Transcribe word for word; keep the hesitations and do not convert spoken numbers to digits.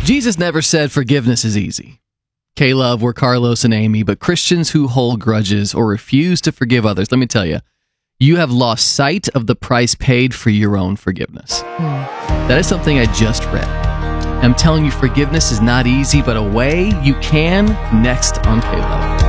Jesus never said forgiveness is easy. K-Love, we're Carlos and Amy, but Christians who hold grudges or refuse to forgive others, let me tell you, you have lost sight of the price paid for your own forgiveness. Mm. That is something I just read. I'm telling you, forgiveness is not easy, but a way you can next on K-Love.